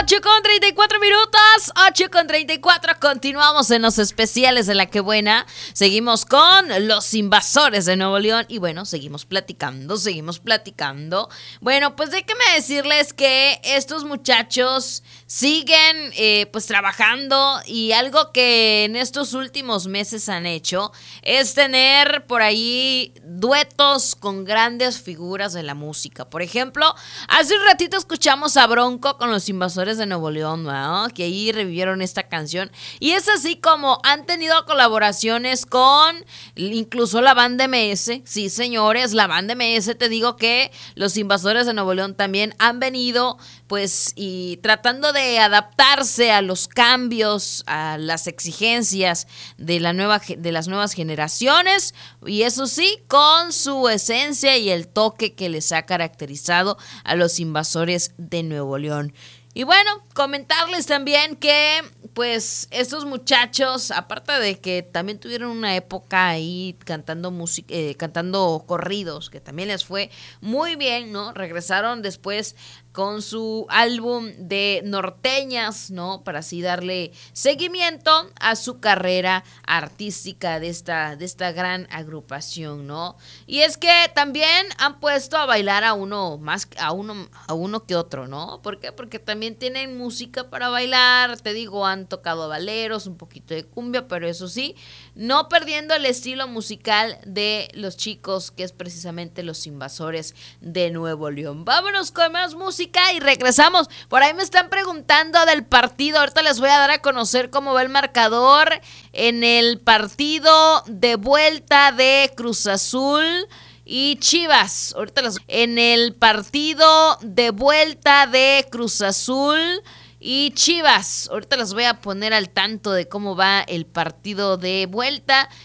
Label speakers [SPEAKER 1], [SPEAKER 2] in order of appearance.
[SPEAKER 1] 8:34, 8:34. Continuamos en los especiales de La Que Buena. Seguimos con los Invasores de Nuevo León. Y bueno, seguimos platicando. Bueno, pues déjenme decirles que estos muchachos siguen pues trabajando. Y algo que en estos últimos meses han hecho es tener por ahí duetos con grandes figuras de la música. Por ejemplo, hace un ratito escuchamos a Bronco con los Invasores de Nuevo León, ¿no? Que ahí revivieron esta canción. Y es así como han tenido colaboraciones con incluso la banda MS. Sí, señores, la banda MS. Te digo que los Invasores de Nuevo León también han venido pues y tratando de adaptarse a los cambios, a las exigencias de las nuevas generaciones, y eso sí, con su esencia y el toque que les ha caracterizado a los Invasores de Nuevo León. Y bueno, comentarles también que pues estos muchachos, aparte de que también tuvieron una época ahí cantando música, cantando corridos, que también les fue muy bien, ¿no? Regresaron después con su álbum de norteñas, ¿no? Para así darle seguimiento a su carrera artística de esta gran agrupación, ¿no? Y es que también han puesto a bailar a uno que otro, ¿no? ¿Por qué? Porque también tienen música para bailar, te digo, han tocado baleros, un poquito de cumbia, pero eso sí, no perdiendo el estilo musical de los chicos, que es precisamente los Invasores de Nuevo León. Vámonos con más música y regresamos. Por ahí me están preguntando del partido. Ahorita les voy a dar a conocer cómo va el marcador en el partido de vuelta de Cruz Azul y Chivas. En el partido de vuelta de Cruz Azul y Chivas. Ahorita les voy a poner al tanto de cómo va el partido de vuelta.